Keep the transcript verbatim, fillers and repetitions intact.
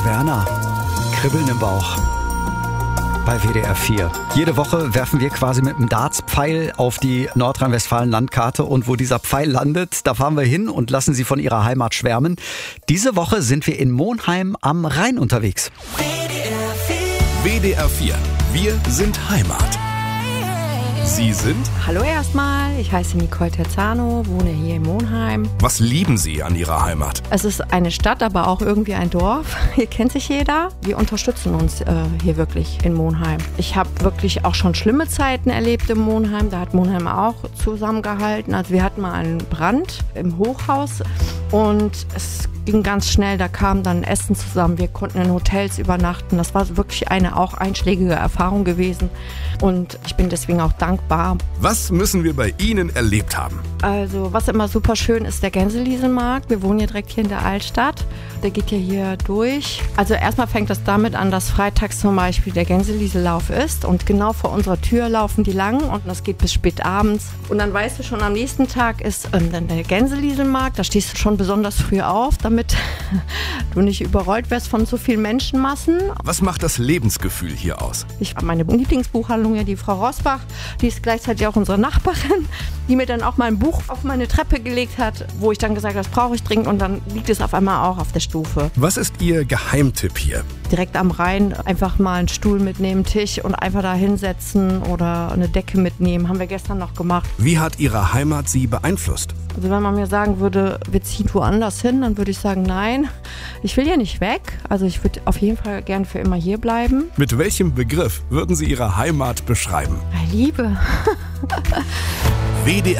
Werner, Kribbeln im Bauch bei W D R vier. Jede Woche werfen wir quasi mit einem Dartspfeil auf die Nordrhein-Westfalen-Landkarte und wo dieser Pfeil landet, da fahren wir hin und lassen Sie von Ihrer Heimat schwärmen. Diese Woche sind wir in Monheim am Rhein unterwegs. W D R vier. Wir sind Heimat. Sie sind? Hallo erstmal, ich heiße Nicole Terzano, wohne hier in Monheim. Was lieben Sie an Ihrer Heimat? Es ist eine Stadt, aber auch irgendwie ein Dorf. Hier kennt sich jeder. Wir unterstützen uns äh, hier wirklich in Monheim. Ich habe wirklich auch schon schlimme Zeiten erlebt in Monheim. Da hat Monheim auch zusammengehalten. Also wir hatten mal einen Brand im Hochhaus und es ging ganz schnell. Da kam dann Essen zusammen. Wir konnten in Hotels übernachten. Das war wirklich eine auch einschlägige Erfahrung gewesen. Und ich bin deswegen auch dankbar. Was müssen wir bei Ihnen erlebt haben? Also was immer super schön ist, der Gänselieselmarkt. Wir wohnen ja direkt hier in der Altstadt. Der geht ja hier durch. Also erstmal fängt das damit an, dass freitags zum Beispiel der Gänseliesellauf ist. Und genau vor unserer Tür laufen die lang und das geht bis spät abends. Und dann weißt du schon, am nächsten Tag ist ähm, dann der Gänselieselmarkt. Da stehst du schon besonders früh auf, damit du nicht überrollt wirst von so vielen Menschenmassen. Was macht das Lebensgefühl hier aus? Ich habe meine Lieblingsbuchhandlung, ja, die Frau Rosbach, die ist gleichzeitig auch unsere Nachbarin, die mir dann auch mal ein Buch auf meine Treppe gelegt hat, wo ich dann gesagt habe, das brauche ich dringend, und dann liegt es auf einmal auch auf der Stufe. Was ist Ihr Geheimtipp hier? Direkt am Rhein einfach mal einen Stuhl mitnehmen, Tisch und einfach da hinsetzen oder eine Decke mitnehmen. Haben wir gestern noch gemacht. Wie hat Ihre Heimat Sie beeinflusst? Also wenn man mir sagen würde, wir ziehen woanders hin, dann würde ich sagen, nein, ich will ja nicht weg. Also ich würde auf jeden Fall gern für immer hier bleiben. Mit welchem Begriff würden Sie Ihre Heimat beschreiben? Liebe. W D R